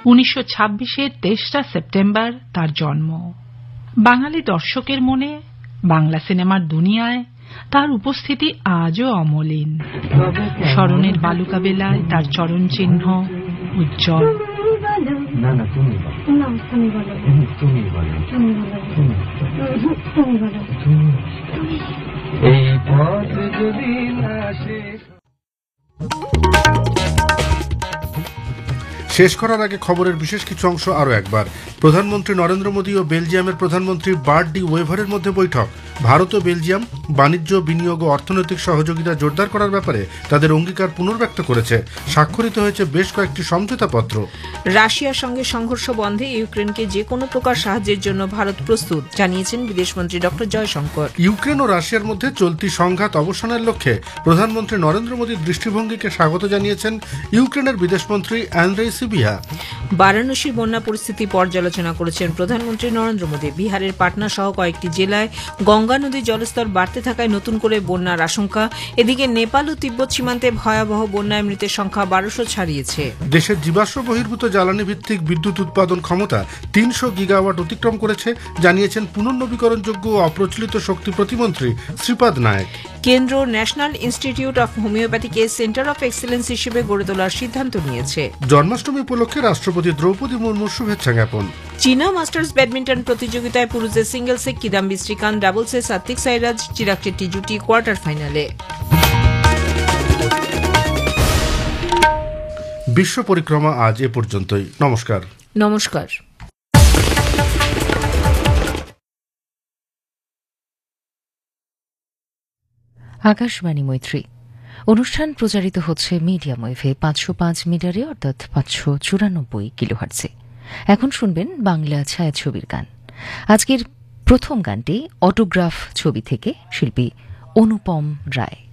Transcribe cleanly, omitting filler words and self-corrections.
1926-এর 23 September তার জন্ম। বাঙালি দর্শকের মনে, বাংলা সিনেমার দুনিয়ায় তার উপস্থিতি আজও অমলিন। স্মরণের বালুকা বেলায় তার চরণ চিহ্ন উজ্জ্বল। শেষ করার আগে খবরের বিশেষ কিছু অংশ আরও একবার। প্রধানমন্ত্রী নরেন্দ্র মোদী ও বেলজিয়ামের প্রধানমন্ত্রী বার্ট ডি ওয়েভারের মধ্যে বৈঠক। ভারত ও বেলজিয়াম বাণিজ্য, বিনিয়োগ ও অর্থনৈতিক সহযোগিতা জোরদার করার ব্যাপারে তাদের অঙ্গীকার পুনর্ব্যক্ত করেছে। স্বাক্ষরিত হয়েছে বেশ কয়েকটি সমঝোতাপত্র। রাশিয়ার সঙ্গে সংঘর্ষ বন্ধে ইউক্রেনকে যে কোনো প্রকার সাহায্যের জন্য ভারত প্রস্তুত, জানিয়েছেন বিদেশমন্ত্রী ড জয়শঙ্কর। ইউক্রেন ও রাশিয়ার মধ্যে চলতি সংঘাত অবসানের লক্ষ্যে প্রধানমন্ত্রী নরেন্দ্র মোদীর দৃষ্টিভঙ্গিকে স্বাগত জানিয়েছেন ইউক্রেনের বিদেশমন্ত্রী অ্যান্দ্রেই সিবিহা। বারাণসীর বন্যা পরিস্থিতি পর্যালোচনা করেছেন প্রধানমন্ত্রী নরেন্দ্র মোদী। বিহারের পাটনা সহ কয়েকটি জেলায় গঙ্গা নদীর জলস্তর বাড়তে থাকায় নতুন করে বন্যার আশঙ্কা। এদিকে নেপাল ও তিব্বত সীমান্তে ভয়াবহ বন্যায় মৃতের সংখ্যা 1200 ছাড়িয়েছে। দেশের জীবাশ্ম বহির্ভূত জ্বালানি ভিত্তিক বিদ্যুৎ উৎপাদন ক্ষমতা 300 গিগাওয়াট অতিক্রম করেছে, জানিয়েছেন পুনর্নবীকরণযোগ্য ও অপ্রচলিত শক্তি প্রতিমন্ত্রী শ্রীপাদ নায়েক। কেন্দ্র national institute of হোমিওপ্যাথিকে centre of excellence হিসেবে গড়ে তোলার সিদ্ধান্ত নিয়েছে। জন্মাষ্টমী উপলক্ষে রাষ্ট্রপতি দ্রৌপদী মুর্মুর শুভেচ্ছা জ্ঞাপন। চীনা মাস্টার্স ব্যাডমিন্টন প্রতিযোগিতায় পুরুষদের সিঙ্গলসে কিদাম্বি শ্রীকান্ত, ডাবলসে সাত্বিক সাইরাজ চিরাগ শেট্টি জুটি কোয়ার্টার ফাইনালে। বিশ্ব পরিক্রমা আজ এ পর্যন্তই। নমস্কার। নমস্কার। আকাশবাণী মৈত্রী অনুষ্ঠান প্রচারিত হচ্ছে মিডিয়াম ওয়েভে 505 মিটারে, অর্থাৎ 594 কিলোহার্টজে। এখন শুনবেন বাংলা ছায়াছবির গান। আজকের প্রথম গানটি অটোগ্রাফ ছবি থেকে, শিল্পী অনুপম রায়।